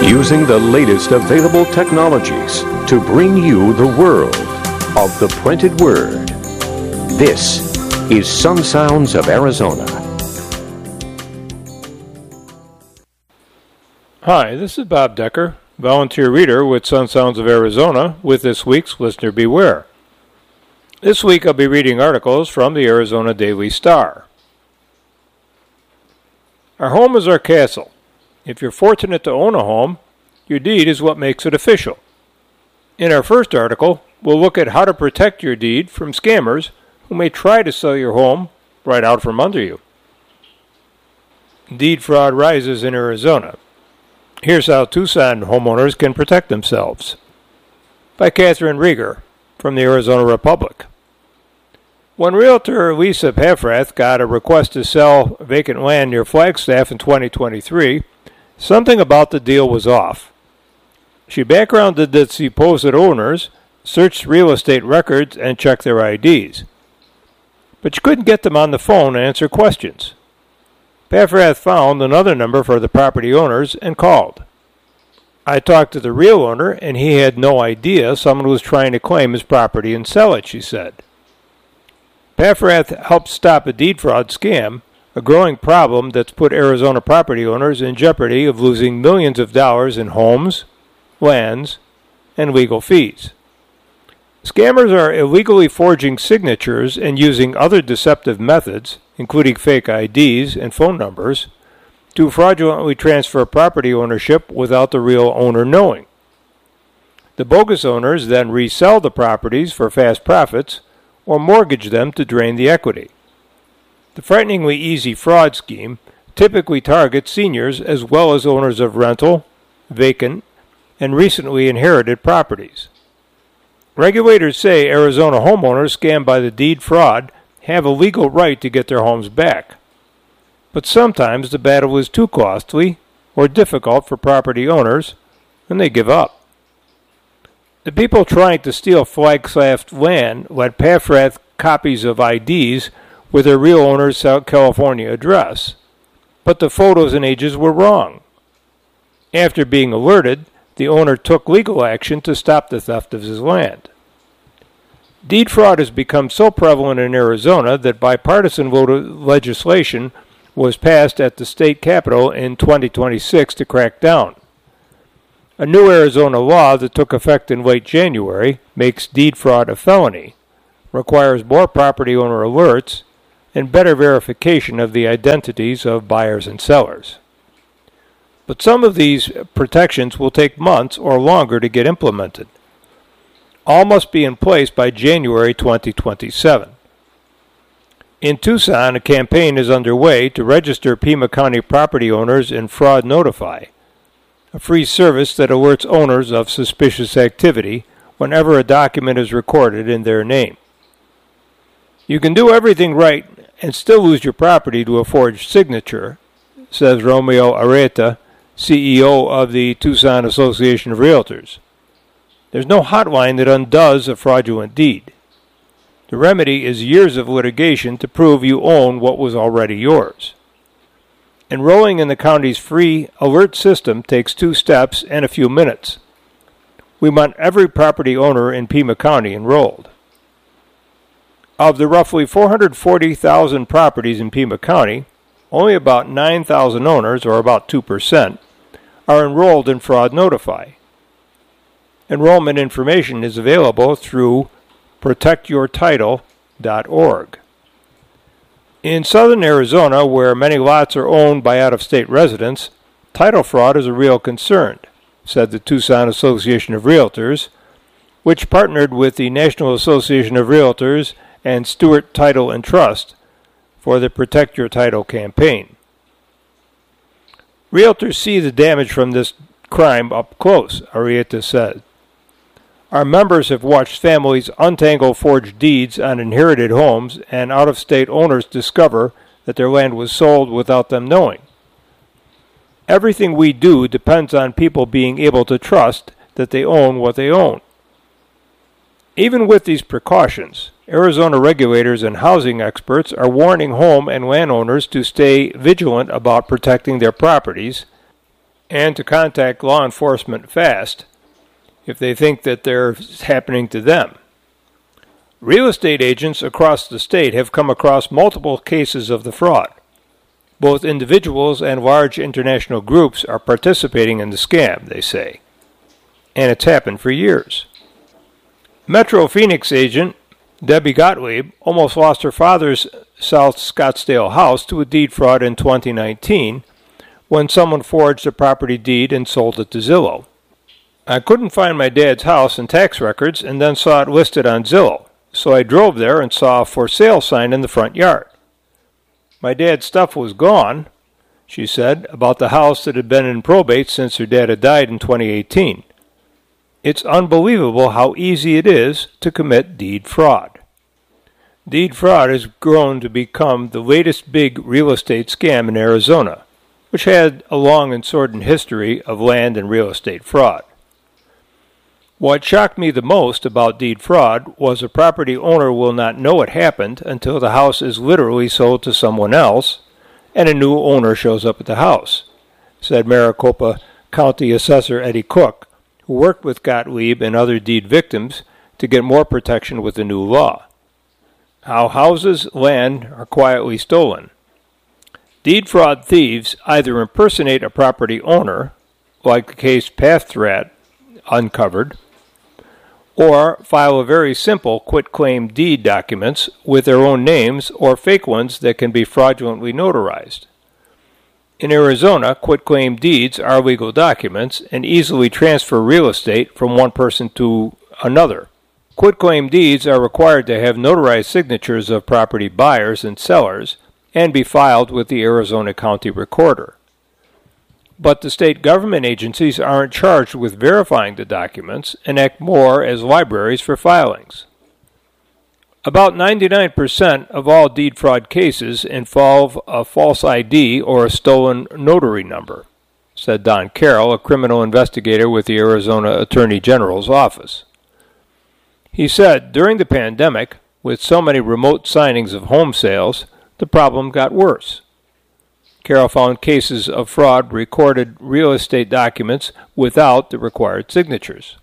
using the latest available technologies to bring you the world of the printed word. This is Sun Sounds of Arizona. Hi, this is Bob Decker, volunteer reader with Sun Sounds of Arizona, with this week's Listener Beware. This week I'll be reading articles from the Arizona Daily Star. Our home is our castle. If you're fortunate to own a home, your deed is what makes it official. In our first article, we'll look at how to protect your deed from scammers who may try to sell your home right out from under you. Deed fraud rises in Arizona. Here's how Tucson homeowners can protect themselves. By Catherine Rieger from the Arizona Republic. When realtor Lisa Paffrath got a request to sell vacant land near Flagstaff in 2023, something about the deal was off. She backgrounded the supposed owners, searched real estate records, and checked their IDs. But she couldn't get them on the phone to answer questions. Paffrath found another number for the property owners and called. I talked to the real owner, and he had no idea someone was trying to claim his property and sell it, she said. Paffrath helped stop a deed fraud scam, a growing problem that's put Arizona property owners in jeopardy of losing millions of dollars in homes, lands, and legal fees. Scammers are illegally forging signatures and using other deceptive methods, including fake IDs and phone numbers, to fraudulently transfer property ownership without the real owner knowing. The bogus owners then resell the properties for fast profits or mortgage them to drain the equity. The frighteningly easy fraud scheme typically targets seniors as well as owners of rental, vacant, and recently inherited properties. Regulators say Arizona homeowners scammed by the deed fraud have a legal right to get their homes back. But sometimes the battle is too costly or difficult for property owners, and they give up. The people trying to steal Flagstaff land led Paffrath copies of IDs with their real owner's South California address, but the photos and ages were wrong. After being alerted, the owner took legal action to stop the theft of his land. Deed fraud has become so prevalent in Arizona that bipartisan legislation was passed at the state capitol in 2026 to crack down. A new Arizona law that took effect in late January makes deed fraud a felony, requires more property owner alerts, and better verification of the identities of buyers and sellers. But some of these protections will take months or longer to get implemented. All must be in place by January 2027. In Tucson, a campaign is underway to register Pima County property owners in Fraud Notify, a free service that alerts owners of suspicious activity whenever a document is recorded in their name. You can do everything right and still lose your property to a forged signature, says Romeo Areta, CEO of the Tucson Association of Realtors. There's no hotline that undoes a fraudulent deed. The remedy is years of litigation to prove you own what was already yours. Enrolling in the county's free alert system takes 2 steps and a few minutes. We want every property owner in Pima County enrolled. Of the roughly 440,000 properties in Pima County, only about 9,000 owners, or about 2%, are enrolled in Fraud Notify. Enrollment information is available through protectyourtitle.org. In southern Arizona, where many lots are owned by out-of-state residents, title fraud is a real concern, said the Tucson Association of Realtors, which partnered with the National Association of Realtors and Stewart Title and Trust for the Protect Your Title campaign. Realtors see the damage from this crime up close, Arieta said. Our members have watched families untangle forged deeds on inherited homes, and out-of-state owners discover that their land was sold without them knowing. Everything we do depends on people being able to trust that they own what they own. Even with these precautions, Arizona regulators and housing experts are warning home and landowners to stay vigilant about protecting their properties and to contact law enforcement fast if they think that they're happening to them. Real estate agents across the state have come across multiple cases of the fraud. Both individuals and large international groups are participating in the scam, they say. And it's happened for years. Metro Phoenix agent Debbie Gottlieb almost lost her father's South Scottsdale house to a deed fraud in 2019 when someone forged a property deed and sold it to Zillow. I couldn't find my dad's house and tax records and then saw it listed on Zillow, so I drove there and saw a for sale sign in the front yard. My dad's stuff was gone, she said, about the house that had been in probate since her dad had died in 2018. It's unbelievable how easy it is to commit deed fraud. Deed fraud has grown to become the latest big real estate scam in Arizona, which had a long and sordid history of land and real estate fraud. What shocked me the most about deed fraud was a property owner will not know it happened until the house is literally sold to someone else and a new owner shows up at the house, said Maricopa County Assessor Eddie Cook, who worked with Gottlieb and other deed victims to get more protection with the new law. How houses, land are quietly stolen. Deed fraud thieves either impersonate a property owner, like the case Pathrat uncovered, or file a very simple quitclaim deed documents with their own names or fake ones that can be fraudulently notarized. In Arizona, quitclaim deeds are legal documents and easily transfer real estate from one person to another. Quitclaim deeds are required to have notarized signatures of property buyers and sellers and be filed with the Arizona County Recorder. But the state government agencies aren't charged with verifying the documents and act more as libraries for filings. About 99% of all deed fraud cases involve a false ID or a stolen notary number, said Don Carroll, a criminal investigator with the Arizona Attorney General's office. He said, during the pandemic, with so many remote signings of home sales, the problem got worse. Carroll found cases of fraud recorded real estate documents without the required signatures.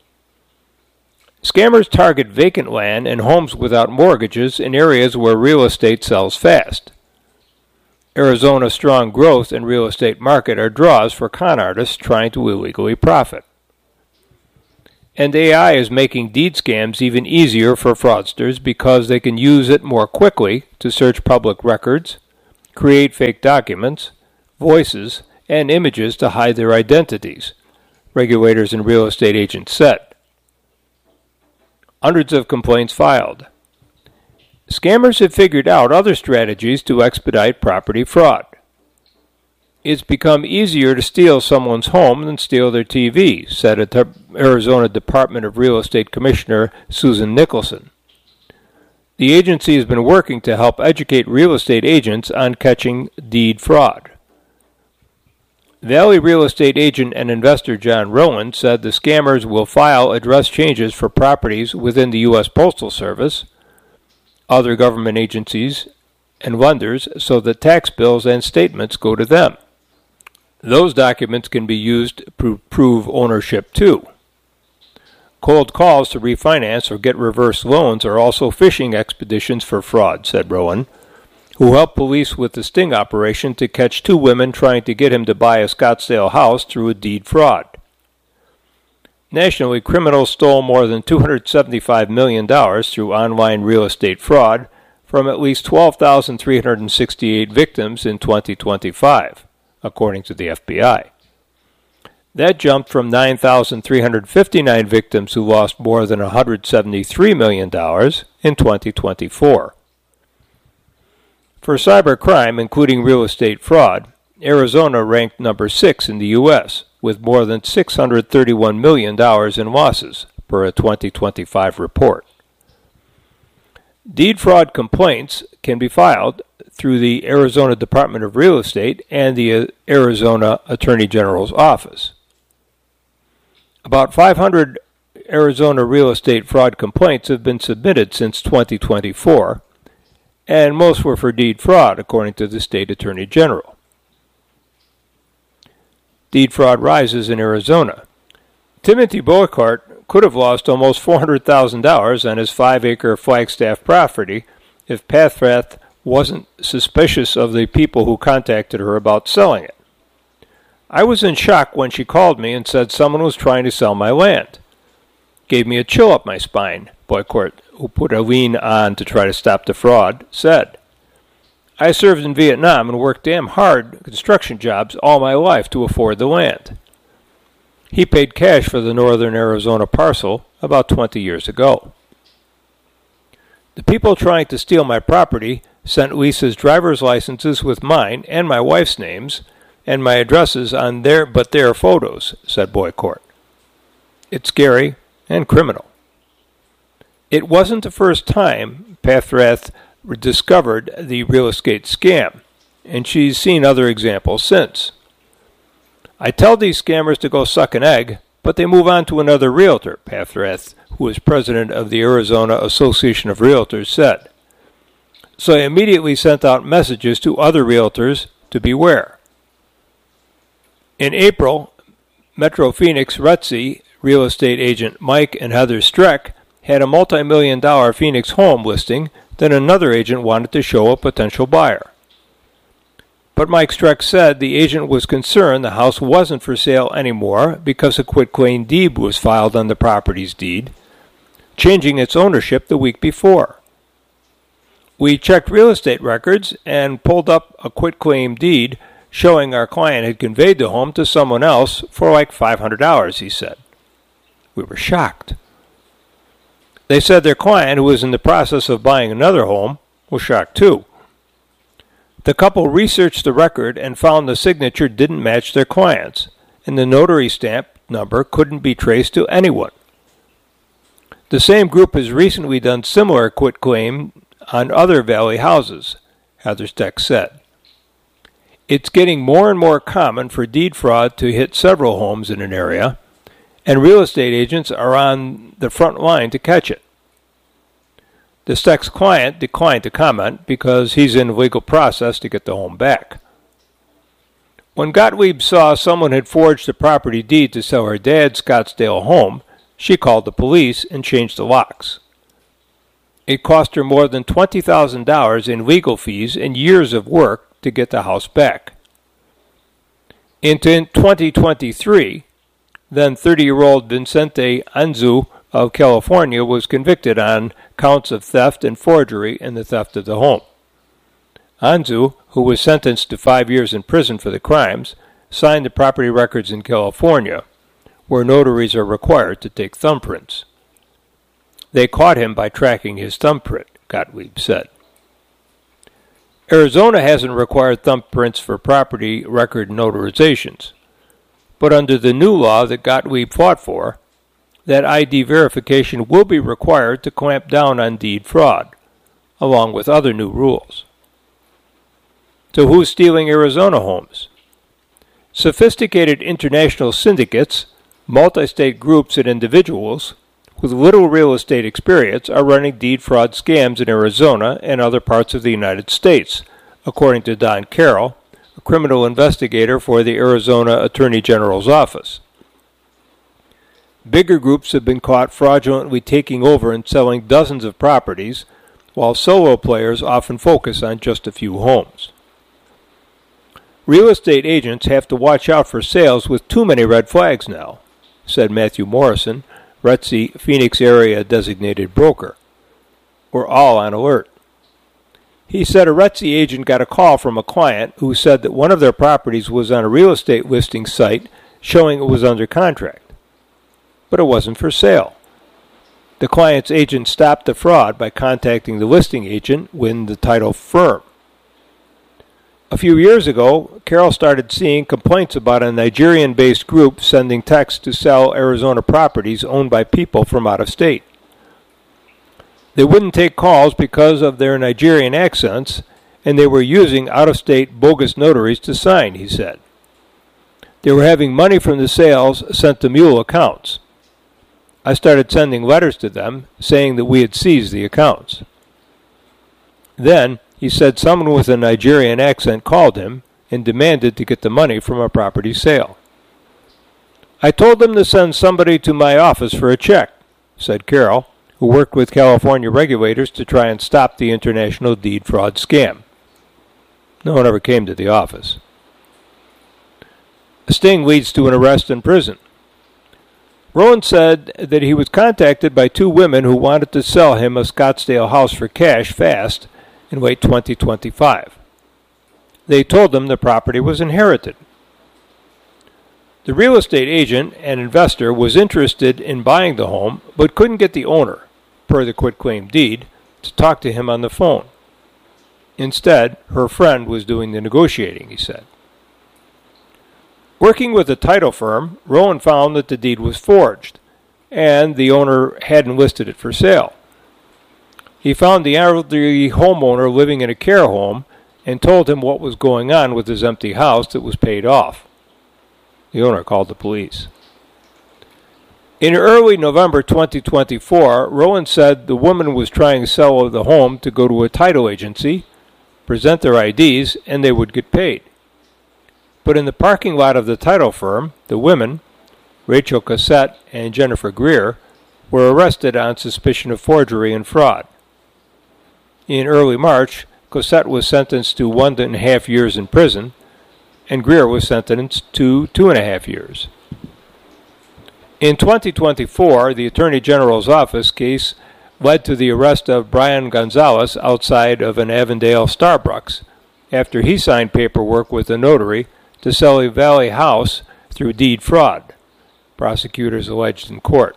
Scammers target vacant land and homes without mortgages in areas where real estate sells fast. Arizona's strong growth and real estate market are draws for con artists trying to illegally profit. And AI is making deed scams even easier for fraudsters because they can use it more quickly to search public records, create fake documents, voices, and images to hide their identities, regulators and real estate agents said. Hundreds of complaints filed. Scammers have figured out other strategies to expedite property fraud. It's become easier to steal someone's home than steal their TV, said Arizona Department of Real Estate Commissioner Susan Nicholson. The agency has been working to help educate real estate agents on catching deed fraud. Valley real estate agent and investor John Rowan said the scammers will file address changes for properties within the U.S. Postal Service, other government agencies, and lenders so that tax bills and statements go to them. Those documents can be used to prove ownership too. Cold calls to refinance or get reverse loans are also phishing expeditions for fraud, said Rowan, who helped police with the sting operation to catch two women trying to get him to buy a Scottsdale house through a deed fraud. Nationally, criminals stole more than $275 million through online real estate fraud from at least 12,368 victims in 2025, according to the FBI. That jumped from 9,359 victims who lost more than $173 million in 2024. For cybercrime, including real estate fraud, Arizona ranked number 6 in the U.S., with more than $631 million in losses, per a 2025 report. Deed fraud complaints can be filed through the Arizona Department of Real Estate and the Arizona Attorney General's office. About 500 Arizona real estate fraud complaints have been submitted since 2024, and most were for deed fraud, according to the state attorney general. Deed fraud rises in Arizona. Timothy Boycott could have lost almost $400,000 on his 5-acre Flagstaff property if Pathrath wasn't suspicious of the people who contacted her about selling it. I was in shock when she called me and said someone was trying to sell my land. Gave me a chill up my spine, Boycott, who put a lien on to try to stop the fraud, said. I served in Vietnam and worked damn hard construction jobs all my life to afford the land. He paid cash for the northern Arizona parcel about 20 years ago. The people trying to steal my property sent Lisa's driver's licenses with mine and my wife's names and my addresses on their photos, said Boycott. It's scary and criminal. It wasn't the first time Pathrath discovered the real estate scam, and she's seen other examples since. I tell these scammers to go suck an egg, but they move on to another realtor, Pathrath, who is president of the Arizona Association of Realtors, said. So I immediately sent out messages to other realtors to beware. In April, Metro Phoenix RETSI real estate agent Mike and Heather Streck had a multi-million-dollar Phoenix home listing that another agent wanted to show a potential buyer. But Mike Streck said the agent was concerned the house wasn't for sale anymore because a quitclaim deed was filed on the property's deed, changing its ownership the week before. We checked real estate records and pulled up a quitclaim deed showing our client had conveyed the home to someone else for like $500, he said. We were shocked. They said their client, who was in the process of buying another home, was shocked too. The couple researched the record and found the signature didn't match their client's, and the notary stamp number couldn't be traced to anyone. The same group has recently done similar quitclaim on other Valley houses, Heather Streck said. It's getting more and more common for deed fraud to hit several homes in an area, and real estate agents are on the front line to catch it. The Streck's client declined to comment because he's in legal process to get the home back. When Gottlieb saw someone had forged a property deed to sell her dad's Scottsdale home, she called the police and changed the locks. It cost her more than $20,000 in legal fees and years of work to get the house back. In 2023, then 30-year-old Vicente Anzu of California was convicted on counts of theft and forgery in the theft of the home. Anzu, who was sentenced to 5 years in prison for the crimes, signed the property records in California, where notaries are required to take thumbprints. They caught him by tracking his thumbprint, Gottlieb said. Arizona hasn't required thumbprints for property record notarizations, but under the new law that Gottlieb fought for, that ID verification will be required to clamp down on deed fraud, along with other new rules. So who's stealing Arizona homes? Sophisticated international syndicates, multi-state groups and individuals with little real estate experience are running deed fraud scams in Arizona and other parts of the United States, according to Don Carroll, a criminal investigator for the Arizona Attorney General's office. Bigger groups have been caught fraudulently taking over and selling dozens of properties, while solo players often focus on just a few homes. Real estate agents have to watch out for sales with too many red flags now, said Matthew Morrison, RETSI Phoenix area designated broker. We're all on alert. He said a RETSI agent got a call from a client who said that one of their properties was on a real estate listing site showing it was under contract, but it wasn't for sale. The client's agent stopped the fraud by contacting the listing agent with the title firm. A few years ago, Carroll started seeing complaints about a Nigerian-based group sending texts to sell Arizona properties owned by people from out of state. They wouldn't take calls because of their Nigerian accents, and they were using out-of-state bogus notaries to sign, he said. They were having money from the sales sent to mule accounts. I started sending letters to them saying that we had seized the accounts. Then, he said someone with a Nigerian accent called him and demanded to get the money from a property sale. "I told them to send somebody to my office for a check," said Carol, who worked with California regulators to try and stop the international deed fraud scam. No one ever came to the office. A sting leads to an arrest in prison. Rowan said that he was contacted by two women who wanted to sell him a Scottsdale house for cash fast and wait 2025. They told him the property was inherited. The real estate agent and investor was interested in buying the home but couldn't get the owner, per the quitclaim deed, to talk to him on the phone. Instead, her friend was doing the negotiating, he said. Working with a title firm, Rowan found that the deed was forged, and the owner hadn't listed it for sale. He found the elderly homeowner living in a care home and told him what was going on with his empty house that was paid off. The owner called the police. In early November 2024, Rowan said the woman was trying to sell the home to go to a title agency, present their IDs, and they would get paid. But in the parking lot of the title firm, the women, Rachel Cossette and Jennifer Greer, were arrested on suspicion of forgery and fraud. In early March, Cossette was sentenced to 1.5 years in prison, and Greer was sentenced to 2.5 years. In 2024, the Attorney General's office case led to the arrest of Brian Gonzalez outside of an Avondale Starbucks after he signed paperwork with a notary to sell a Valley house through deed fraud, prosecutors alleged in court.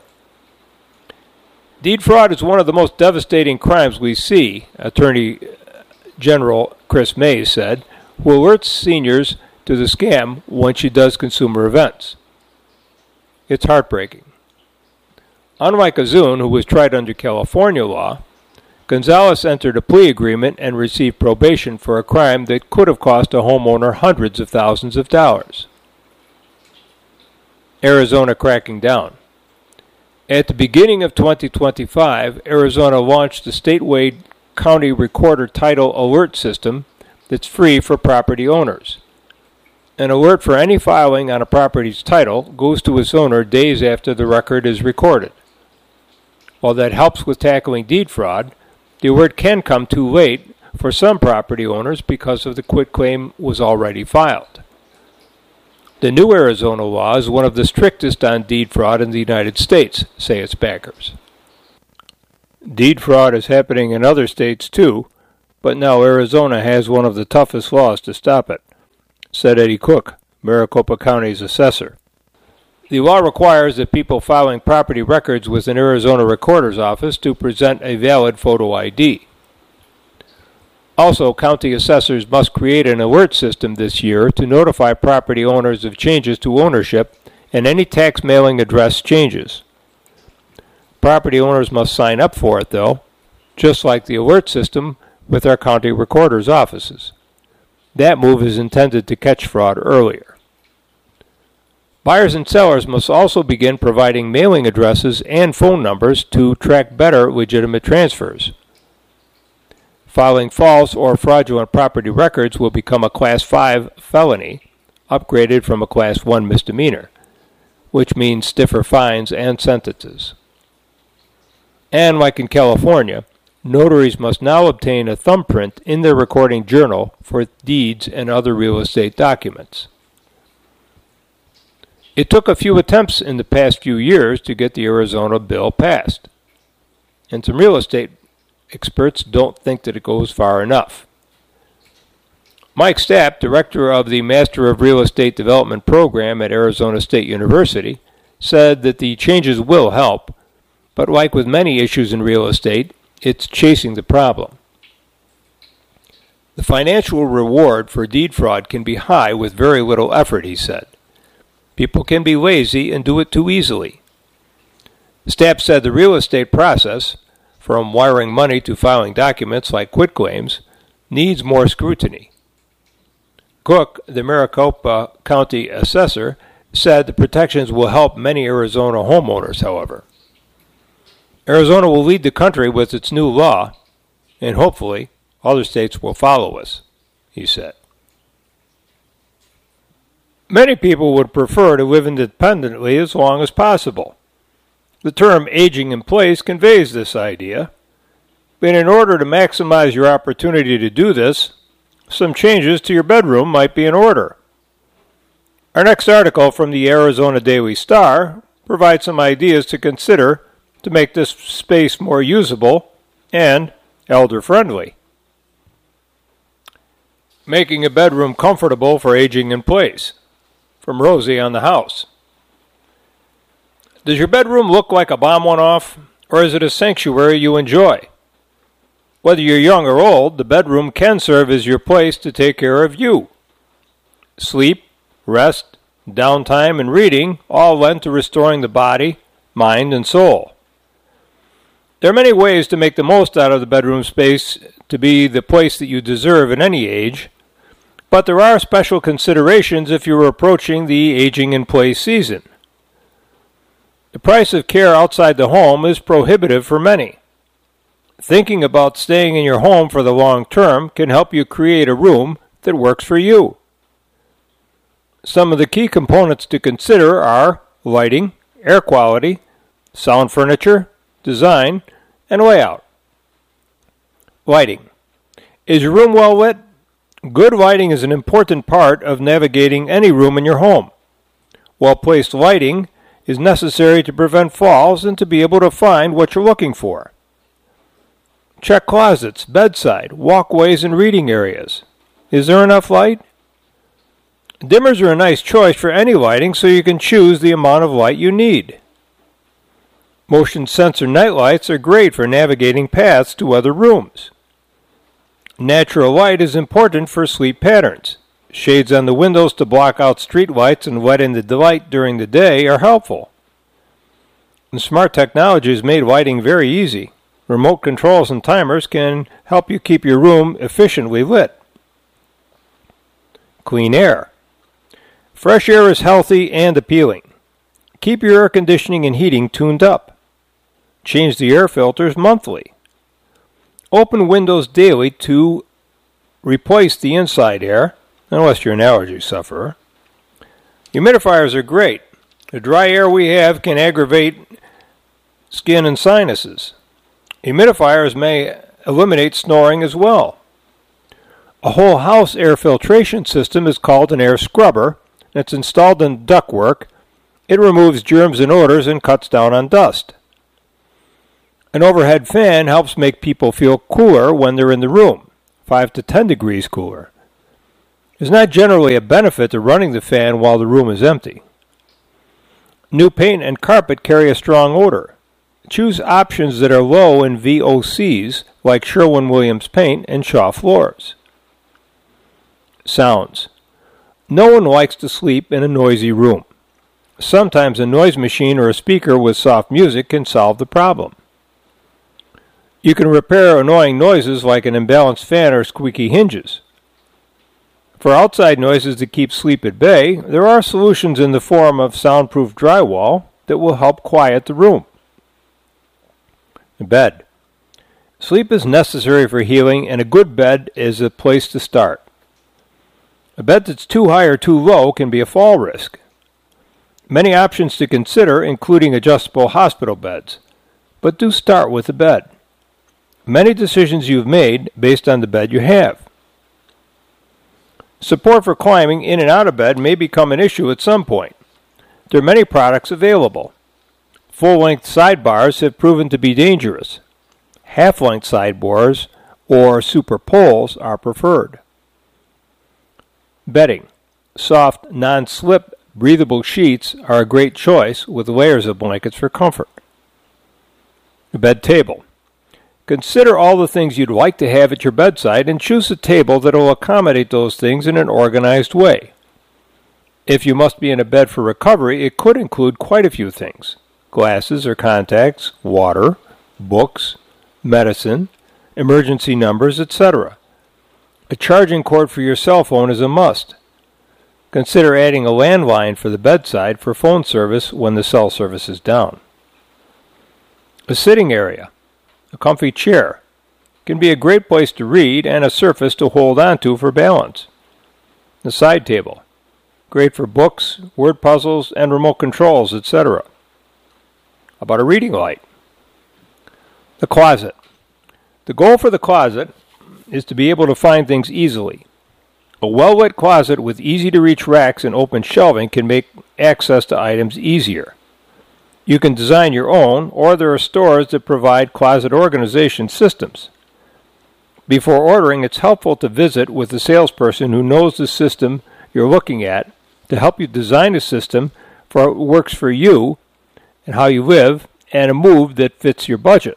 Deed fraud is one of the most devastating crimes we see, Attorney General Chris Mays said, who alerts seniors to the scam when she does consumer events. It's heartbreaking. Unlike Azun, who was tried under California law, Gonzalez entered a plea agreement and received probation for a crime that could have cost a homeowner hundreds of thousands of dollars. Arizona cracking down. At the beginning of 2025, Arizona launched a statewide county recorder title alert system that's free for property owners. An alert for any filing on a property's title goes to its owner days after the record is recorded. While that helps with tackling deed fraud, the alert can come too late for some property owners because of the quitclaim was already filed. The new Arizona law is one of the strictest on deed fraud in the United States, say its backers. Deed fraud is happening in other states too, but now Arizona has one of the toughest laws to stop it, said Eddie Cook, Maricopa County's assessor. The law requires that people filing property records with an Arizona recorder's office to present a valid photo ID. Also, county assessors must create an alert system this year to notify property owners of changes to ownership and any tax mailing address changes. Property owners must sign up for it, though, just like the alert system with our county recorder's offices. That move is intended to catch fraud earlier. Buyers and sellers must also begin providing mailing addresses and phone numbers to track better legitimate transfers. Filing false or fraudulent property records will become a Class 5 felony, upgraded from a Class 1 misdemeanor, which means stiffer fines and sentences. And like in California, notaries must now obtain a thumbprint in their recording journal for deeds and other real estate documents. It took a few attempts in the past few years to get the Arizona bill passed, and some real estate experts don't think that it goes far enough. Mike Stapp, director of the Master of Real Estate Development program at Arizona State University, said that the changes will help, but like with many issues in real estate, it's chasing the problem. The financial reward for deed fraud can be high with very little effort, he said. People can be lazy and do it too easily. Stapp said the real estate process, from wiring money to filing documents like quitclaims, needs more scrutiny. Cook, the Maricopa County assessor, said the protections will help many Arizona homeowners, however. Arizona will lead the country with its new law, and hopefully other states will follow us, he said. Many people would prefer to live independently as long as possible. The term aging in place conveys this idea, but in order to maximize your opportunity to do this, some changes to your bedroom might be in order. Our next article from the Arizona Daily Star provides some ideas to consider to make this space more usable and elder-friendly. Making a bedroom comfortable for aging in place. From Rosie on the House. Does your bedroom look like a bomb went off, or is it a sanctuary you enjoy? Whether you're young or old, the bedroom can serve as your place to take care of you. Sleep, rest, downtime, and reading all lend to restoring the body, mind, and soul. There are many ways to make the most out of the bedroom space to be the place that you deserve at any age, but there are special considerations if you are approaching the aging in place season. The price of care outside the home is prohibitive for many. Thinking about staying in your home for the long term can help you create a room that works for you. Some of the key components to consider are lighting, air quality, sound furniture, design, and layout. Lighting. Is your room well lit? Good lighting is an important part of navigating any room in your home. Well-placed lighting is necessary to prevent falls and to be able to find what you're looking for. Check closets, bedside, walkways, and reading areas. Is there enough light? Dimmers are a nice choice for any lighting, so you can choose the amount of light you need. Motion sensor nightlights are great for navigating paths to other rooms. Natural light is important for sleep patterns. Shades on the windows to block out street lights and let in the light during the day are helpful. And smart technology has made lighting very easy. Remote controls and timers can help you keep your room efficiently lit. Clean air. Fresh air is healthy and appealing. Keep your air conditioning and heating tuned up. Change the air filters monthly. Open windows daily to replace the inside air, unless you're an allergy sufferer. Humidifiers are great. The dry air we have can aggravate skin and sinuses. Humidifiers may eliminate snoring as well. A whole house air filtration system is called an air scrubber, and it's installed in ductwork. It removes germs and odors and cuts down on dust. An overhead fan helps make people feel cooler when they're in the room, 5 to 10 degrees cooler. There's not generally a benefit to running the fan while the room is empty. New paint and carpet carry a strong odor. Choose options that are low in VOCs, like Sherwin-Williams paint and Shaw floors. Sounds. No one likes to sleep in a noisy room. Sometimes a noise machine or a speaker with soft music can solve the problem. You can repair annoying noises like an imbalanced fan or squeaky hinges. For outside noises that keep sleep at bay, there are solutions in the form of soundproof drywall that will help quiet the room. Bed. Sleep is necessary for healing, and a good bed is a place to start. A bed that's too high or too low can be a fall risk. Many options to consider, including adjustable hospital beds, but do start with the bed. Many decisions you've made based on the bed you have. Support for climbing in and out of bed may become an issue at some point. There are many products available. Full-length sidebars have proven to be dangerous. Half-length sideboards or super poles are preferred. Bedding. Soft, non-slip, breathable sheets are a great choice with layers of blankets for comfort. Bed table. Consider all the things you'd like to have at your bedside and choose a table that will accommodate those things in an organized way. If you must be in a bed for recovery, it could include quite a few things: glasses or contacts, water, books, medicine, emergency numbers, etc. A charging cord for your cell phone is a must. Consider adding a landline for the bedside for phone service when the cell service is down. A sitting area. A comfy chair can be a great place to read and a surface to hold onto for balance. The side table. great for books, word puzzles, and remote controls, etc. How about a reading light? The closet. The goal for the closet is to be able to find things easily. A well-lit closet with easy-to-reach racks and open shelving can make access to items easier. You can design your own, or there are stores that provide closet organization systems. Before ordering, it's helpful to visit with a salesperson who knows the system you're looking at to help you design a system that works for you and how you live, and a move that fits your budget.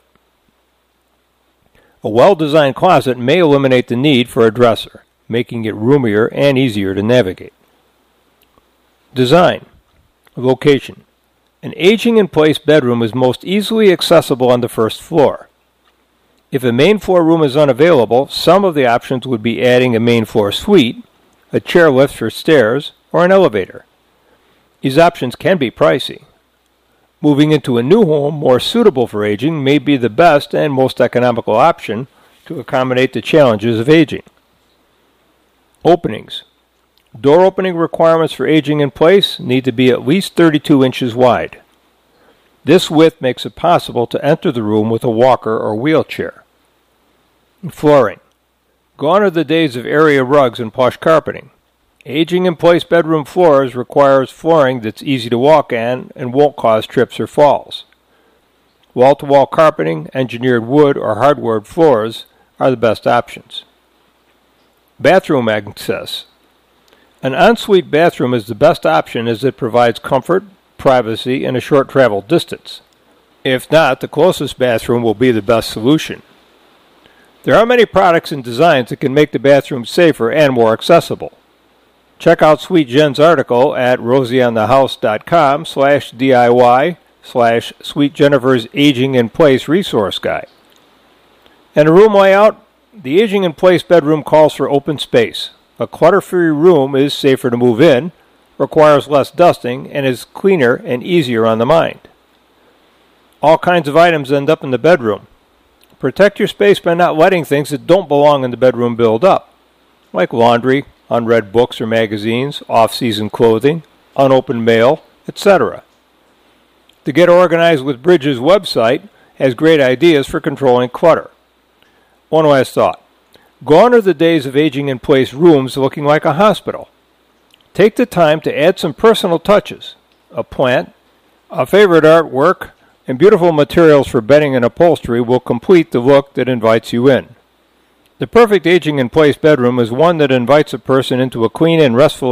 A well-designed closet may eliminate the need for a dresser, making it roomier and easier to navigate. Design. Location. An aging-in-place bedroom is most easily accessible on the first floor. If a main floor room is unavailable, some of the options would be adding a main floor suite, a chair lift for stairs, or an elevator. These options can be pricey. Moving into a new home more suitable for aging may be the best and most economical option to accommodate the challenges of aging. Openings. Door opening requirements for aging in place need to be at least 32 inches wide. This width makes it possible to enter the room with a walker or wheelchair. Flooring. Gone are the days of area rugs and plush carpeting. Aging-in-place bedroom floors requires flooring that's easy to walk on and won't cause trips or falls. Wall-to-wall carpeting, engineered wood, or hardwood floors are the best options. Bathroom access. An ensuite bathroom is the best option as it provides comfort, privacy, and a short travel distance. If not, the closest bathroom will be the best solution. There are many products and designs that can make the bathroom safer and more accessible. Check out Sweet Jen's article at rosieonthehouse.com/DIY/Sweet Jennifer's Aging in Place Resource Guide. And a room layout. The aging in place bedroom calls for open space. A clutter-free room is safer to move in, requires less dusting, and is cleaner and easier on the mind. All kinds of items end up in the bedroom. Protect your space by not letting things that don't belong in the bedroom build up, like laundry, unread books or magazines, off-season clothing, unopened mail, etc. To Get Organized with Bridges website has great ideas for controlling clutter. One last thought. Gone are the days of aging-in-place rooms looking like a hospital. Take the time to add some personal touches, a plant, a favorite artwork, and beautiful materials for bedding and upholstery will complete the look that invites you in. The perfect aging-in-place bedroom is one that invites a person into a clean and restful